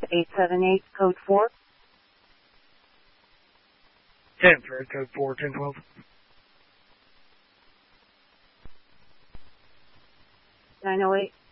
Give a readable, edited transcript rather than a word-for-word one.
878, code 4. 10, sorry, code 4, 1012. Nine oh eight.